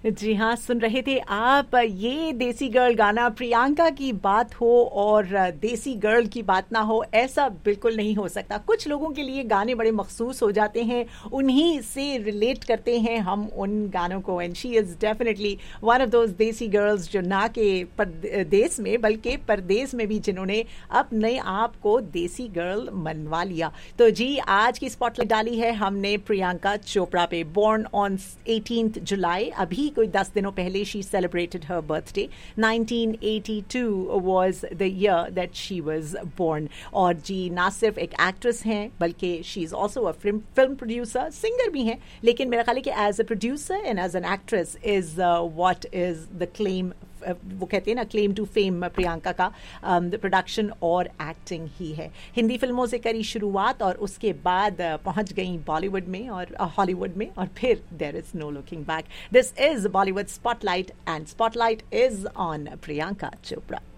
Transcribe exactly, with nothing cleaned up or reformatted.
जी हाँ, सुन रहे थे आप ये देसी गर्ल गाना। प्रियंका की बात हो और देसी गर्ल की बात ना हो, ऐसा बिल्कुल नहीं हो सकता। कुछ लोगों के लिए गाने बड़े मखसूस हो जाते हैं, उन्हीं से रिलेट करते हैं हम उन गानों को। And she is definitely one of those देसी गर्ल्स जो ना के देश में बल्कि परदेश में भी जिन्होंने अपने आप को देसी गर्ल मनवा लिया। तो जी, आज की स्पॉटलाइट डाली है हमने प्रियंका चोपड़ा पे। बॉर्न ऑन एटीन्थ जुलाई, अभी कोई दस दिनों पहले she celebrated her birthday. Nineteen eighty two was the year that she was born. और जी, ना सिर्फ एक एक्ट्रेस हैं बल्कि she is also a film film producer, singer भी हैं, लेकिन मेरा ख्याल है कि as a producer and as an actress is what is the claim, वो कहते हैं ना क्लेम टू फेम प्रियंका का प्रोडक्शन और एक्टिंग ही है। हिंदी फिल्मों से करी शुरुआत और उसके बाद uh, पहुंच गई बॉलीवुड में और हॉलीवुड uh, में, और फिर there is no looking back. This is Bollywood spotlight and spotlight is on Priyanka Chopra.